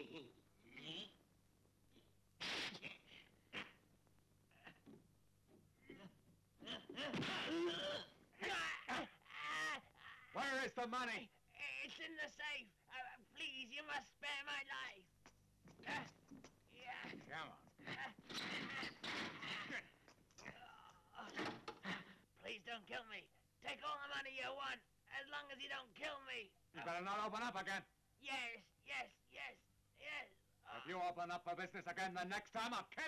Where is the money? It's in the safe. Please, you must spare my life. Come on. Please don't kill me. Take all the money you want, as long as you don't kill me. You better not open up again. Yes. If you open up for business again the next time, I'll kill you.